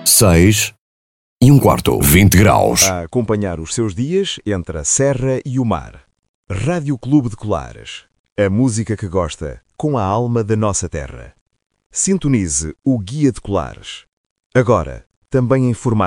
6 1/4, 20 graus. A acompanhar os seus dias entre a serra e o mar. Rádio Clube de Colares. A música que gosta, com a alma da nossa terra. Sintonize o Guia de Colares. Agora, também em formato